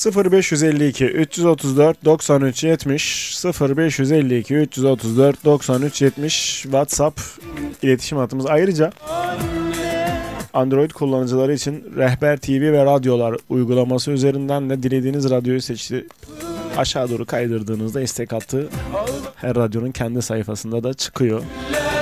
0552 334 93 70 0552 334 93 70 WhatsApp iletişim hattımız. Ayrıca Android kullanıcıları için Rehber TV ve Radyolar uygulaması üzerinden de dilediğiniz radyoyu seçti. Aşağı doğru kaydırdığınızda istek hattı her radyonun kendi sayfasında da çıkıyor.